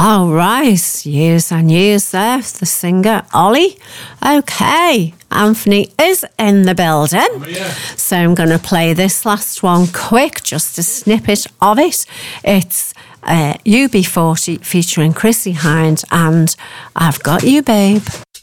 All right, years and years there, the singer Ollie. Okay, Anthony is in the building. Oh, yeah. So I'm going to play this last one quick, just a snippet of it. It's UB40 featuring Chrissie Hynde and I've Got You, Babe.